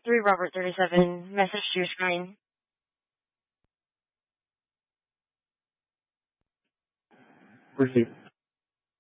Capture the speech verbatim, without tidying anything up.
three Robert thirty-seven, message to your screen. Received.